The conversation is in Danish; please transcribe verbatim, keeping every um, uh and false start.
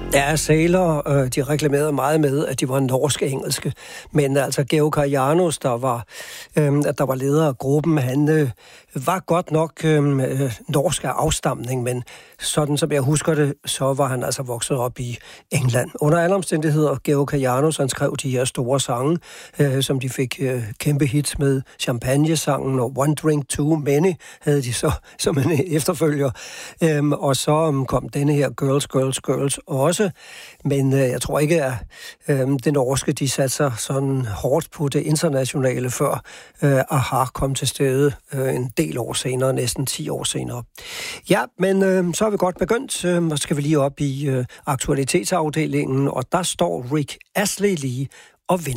Ja, Sailor, øh, de reklamerede meget med, at de var norsk-engelske. Men altså, Georg Karajanos, der var, øh, der var leder af gruppen, han øh, var godt nok øh, norsk af afstamning, men sådan som jeg husker det, så var han altså vokset op i England. Under alle omstændigheder, Georg Karajanos, han skrev de her store sange, øh, som de fik øh, kæmpe hits med. Champagne-sangen og One Drink Too Many havde de så som en efterfølger. Øh, og så kom denne her Girls, Girls, Girls også. Men øh, jeg tror ikke, at øh, det norske, de satte sig sådan hårdt på det internationale, før øh, Aha kom til stede øh, en del år senere, næsten ti år senere. Ja, men øh, så er vi godt begyndt, øh, og skal vi lige op i øh, aktualitetsafdelingen, og der står Rick Astley lige og venter.